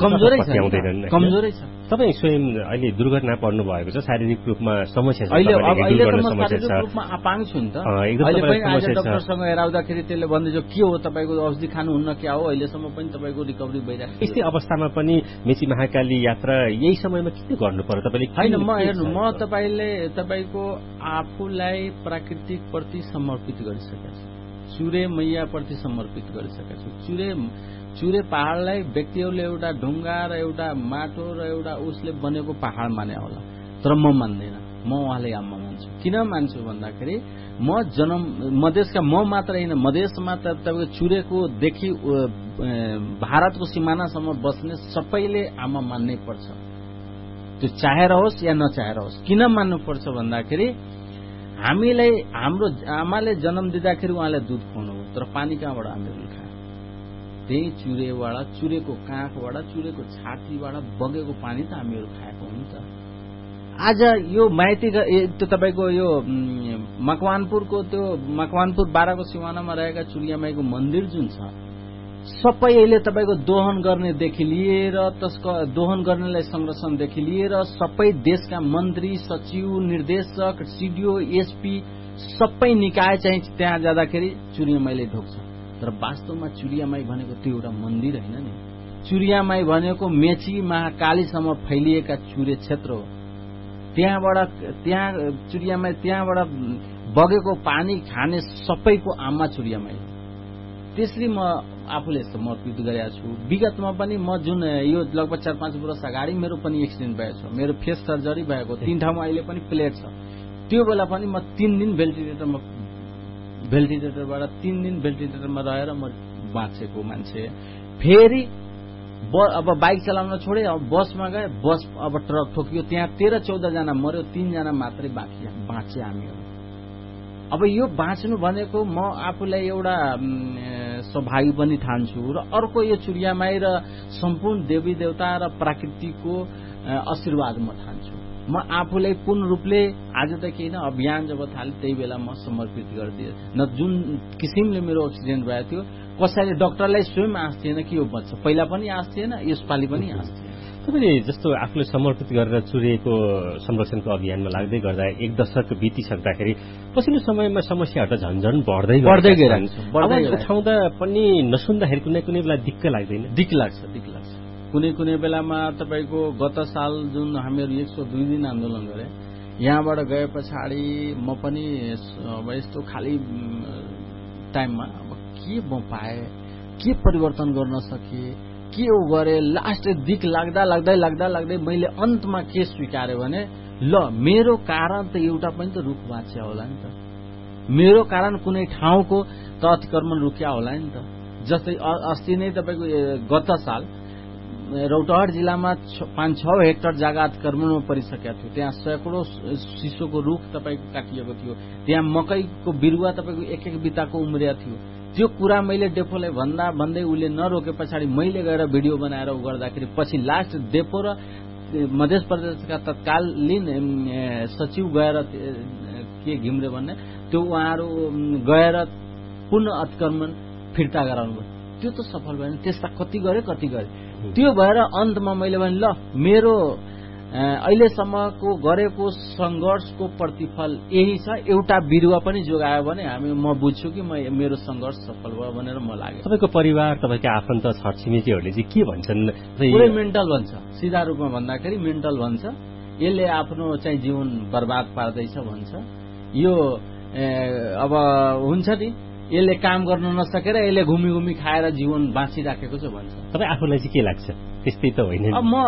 कमजोरै छ। तपाईँ स्वयं अहिले दुर्घटना पर्नु भएको छ, शारीरिक रूपमा समस्या छ, अहिले त म शारीरिक रूपमा अपाङ छु नि त। अहिले पनि आज डाक्टरसँग हेराउँदाखेरि त्यसले भन्दैछ के हो तपाईँको औषधि खानुहुन्न क्या हो, अहिलेसम्म पनि तपाईँको रिकभरी भइरहेको छ। यस्तै अवस्थामा पनि मेची महाकाली यात्रा यही समयमा किन गर्नु पर्यो तपाईँले? होइन, म तपाईँको आफूलाई प्राकृतिक प्रति समर्पित गरिसकेको छु, चुरे मैया प्रति समर्पित गरिसकेको छु। चुरे पहाडलाई व्यक्तिहरूले एउटा ढुङ्गा र एउटा माटो र एउटा उसले बनेको पहाड माने होला, तर म मान्दैन। म उहाँले आम्मा मान्छु। किन मान्छु भन्दाखेरि मधेसका म मात्र होइन, मधेसमा तपाईँको चुरेको देखि भारतको सिमानासम्म बस्ने सबैले आमा मान्नै पर्छ, त्यो चाहेर होस् या नचाहेर होस्। किन मान्नुपर्छ भन्दाखेरि हामीलाई हाम्रो आमाले जन्म दिँदाखेरि उहाँले दुध खुवाउनु हो, तर पानी कहाँबाट हामीहरूले खायौँ? त्यही चुरेबाट, चुरेको काखबाट, चुरेको छातीबाट बगेको पानी त हामीहरू खाएको हो नि त। आज यो माइती त्यो तपाईँको यो मकवानपुरको त्यो मकवानपुर 12 को सिमानामा रहेका चुरियामाईको मन्दिर जुन छ, सबै अहिले तपाईँको दोहन गर्नेदेखि लिएर त्यसको दोहन गर्नेलाई संरक्षणदेखि लिएर सबै देशका मन्त्री, सचिव, निर्देशक, सिडिओ, एसपी सबै निकाय चाहिँ त्यहाँ जाँदाखेरि चुरियामाईले ढोक्छ। तर वास्तवमा चुरियामाई भनेको त्यो एउटा मन्दिर होइन नि। चुरियामाई भनेको मेची महाकालीसम्म फैलिएका चुरे क्षेत्र हो। चुरियामाई त्यहाँबाट बगेको पानी खाने सबैको आमा चुरियामाई। त्यसरी म आफूले समर्पित गरेको छु। विगतमा पनि म जुन यो लगभग 4-5 वर्ष अगाडि मेरो पनि एक्सिडेन्ट भएको छ, मेरो फेस सर्जरी भएको, 3 ठाउँमा अहिले पनि प्लेट छ। त्यो बेला पनि म 3 दिन भेन्टिलेटरबाट 3 दिन भेन्टिलेटरमा रहेर म बाँचेको मान्छे। फेरि अब बाइक चलाउन छोडे, अब बसमा गए, बस अब ट्रक ठोकियो, त्यहाँ 13-14 जना मर्यो, 3 जना मात्रै बाँचे हामीहरू। अब यो बाँच्नु भनेको म आफूलाई एउटा सौभाग्य पनि ठान्छु र अर्को यो चुरियामाई र सम्पूर्ण देवी देवता र प्रकृतिको आशीर्वाद म ठान्छु। म आफूलाई पूर्ण रूपले आजदेखि होइन अभियान जब थाले त्यही बेला म समर्पित गरिदिएँ। न जुन किसिमले मेरो एक्सिडेन्ट भएको थियो, कसैले डाक्टरलाई स्वयं आश थिएन कि यो बच्छ, पहिला पनि आश थिएन, यसपालि पनि आश थिएन। तपाईँले जस्तो आफूले समर्पित गरेर चुरेको संरक्षणको अभियानमा लाग्दै गर्दा 1 दशक बितिसक्दाखेरि पछिल्लो समयमा समस्याहरू त झन्झन बढ्दै गइरहेको छ। उठाउँदा पनि नसुन्दाखेरि कुनै बेला दिक्क लाग्दैन? दिक्क लाग्छ। कुनै बेलामा तपाईँको गत साल जुन हामीहरू 102 दिन आन्दोलन गरे, यहाँबाट गए पछाडि म पनि अब यस्तो खाली टाइममा अब के म पाएँ, के परिवर्तन गर्न सके, के हो गरे, लास्ट दिक लाग्दा मैले अन्तमा के स्वीकार्यो भने ल मेरो कारण त एउटा पनि त रुख बाँच्या होला नि त, मेरो कारण कुनै ठाउँको त अतिक्रमण रुक्या होला नि त। जस्तै अस्ति नै तपाईँको गत साल रौतहट जिल्लामा 5-6 हेक्टर जग्गा अतिक्रमणमा परिसकेको थियो। त्यहाँ सैकडौं सिसोको रुख तपाईँको काटिएको थियो, त्यहाँ मकैको बिरुवा तपाईँको 1-1 बिताको उम्रिया थियो। त्यो कुरा मैले डेपोलाई भन्दै उसले नरोके पछाडि मैले गएर भिडियो बनाएर उ गर्दाखेरि पछि लास्ट डेपो र मध्य प्रदेशका तत्कालीन सचिव गएर के घिम्रे भन्ने त्यो उहाँहरू गएर पुनः अतिक्रमण फिर्ता गराउनु भयो। त्यो त सफल भएन। त्यस्ता कति गरे त्यो भएर अन्तमा मैले भने ल मेरो अहिलेसम्मको गरेको संघर्षको प्रतिफल यही छ, एउटा बिरुवा पनि जोगायो भने म बुझ्छु कि मेरो संघर्ष सफल भयो भनेर म लाग्यो। तपाईँको परिवार, तपाईँका आफन्त छरछिमेकीहरूले चाहिँ के भन्छन्? पुरै मेन्टल भन्छ, सिधा रूपमा भन्दाखेरि मेन्टल भन्छ। यसले आफ्नो चाहिँ जीवन बर्बाद पार्दैछ भन्छ। यो अब हुन्छ नि, यसले काम गर्न नसकेर यसले घुमी खाएर जीवन बाँचिराखेको छ भन्छ। तपाईँ आफूलाई चाहिँ के लाग्छ? त्यस्तै त होइन?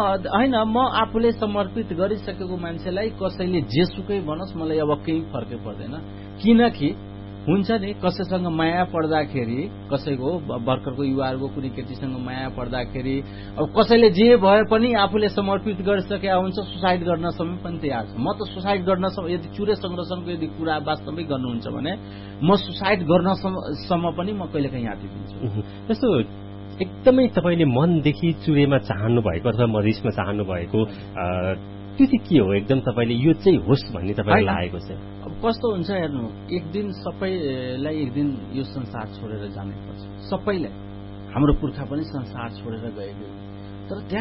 म आफूले समर्पित गरिसकेको मान्छेलाई कसैले जेसुकै भनोस् मलाई अब केही फरकै पर्दैन। किनकि हुन्छ नि, कसैसँग माया पर्दाखेरि, कसैको भर्खरको युवाहरूको कुनै केटीसँग माया पर्दाखेरि अब कसैले जे भए पनि आफूले समर्पित गरिसकेका हुन्छ, सुसाइड गर्नसम्म पनि तयार छ। म त सुसाइड गर्नसम्म, यदि चुरे संरक्षणको यदि कुरा वास्तविक गर्नुहुन्छ भने म सुसाइड गर्नसम्म पनि म कहिलेकाहीँ आँटिदिन्छु। जस्तो एकदमै तपाईँले मनदेखि चुरेमा चाहनु भएको अथवा मधेसमा चाहनु भएको त्यो चाहिँ के हो? एकदम तपाईँले यो चाहिँ होस् भन्ने तपाईँलाई लागेको छ? अब कस्तो हुन्छ हेर्नु, एक दिन सबैलाई एक दिन यो संसार छोडेर जानै पर्छ। सबैलाई, हाम्रो पुर्खा पनि संसार छोडेर गएको, तर